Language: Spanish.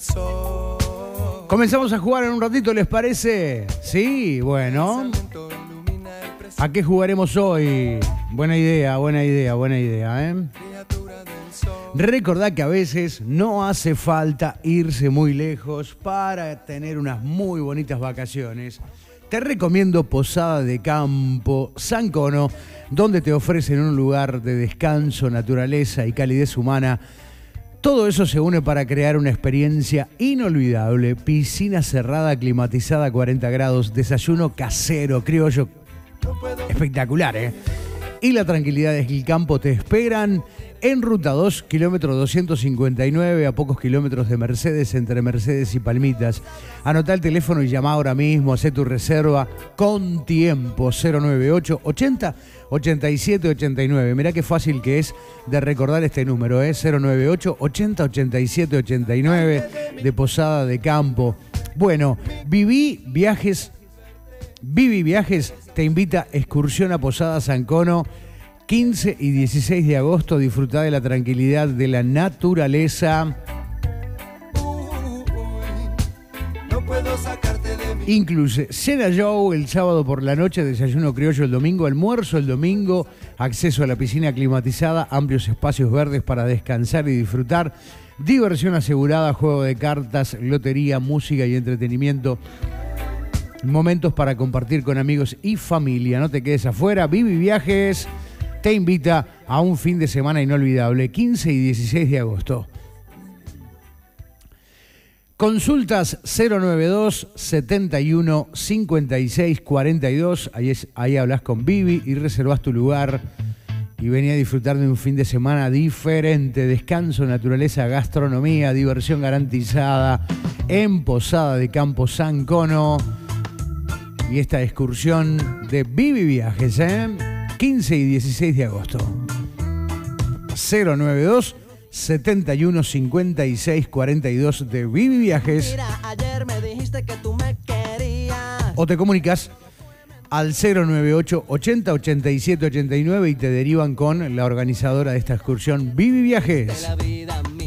Comenzamos a jugar en un ratito, ¿les parece? Sí, bueno. ¿A qué jugaremos hoy? Buena idea, ¿eh? Recordá que a veces no hace falta irse muy lejos para tener unas muy bonitas vacaciones. Te recomiendo Posada de Campo San Cono, donde te ofrecen un lugar de descanso, naturaleza y calidez humana. Todo eso se une para crear una experiencia inolvidable. Piscina cerrada, climatizada a 40 grados, desayuno casero, criollo. Espectacular, ¿eh? Y la tranquilidad del campo te esperan en Ruta 2, kilómetro 259, a pocos kilómetros de Mercedes, entre Mercedes y Palmitas. Anotá el teléfono y llama ahora mismo, hacé tu reserva con tiempo, 098 80 87 89. Mirá qué fácil que es de recordar este número, 098 80 87 89, de Posada de Campo. Bueno, Viví Viajes te invita a excursión a Posada San Cono, 15 y 16 de agosto. Disfrutá de la tranquilidad de la naturaleza. Incluye cena show el sábado por la noche, desayuno criollo el domingo, almuerzo el domingo, acceso a la piscina climatizada, amplios espacios verdes para descansar y disfrutar, diversión asegurada, juego de cartas, lotería, música y entretenimiento. Momentos para compartir con amigos y familia. No te quedes afuera. Viví Viajes te invita a un fin de semana inolvidable, 15 y 16 de agosto. Consultas 092 71 56 42. Ahí hablas con Vivi y reservas tu lugar. Y vení a disfrutar de un fin de semana diferente. Descanso, naturaleza, gastronomía, diversión garantizada en Posada de Campo San Cono. Y esta excursión de Viví Viajes, 15 y 16 de agosto. 092 71 56 42 de Viví Viajes. Mira, ayer me dijiste que tú me querías. O te comunicas al 098 80 87 89 y te derivan con la organizadora de esta excursión, Viví Viajes. De la vida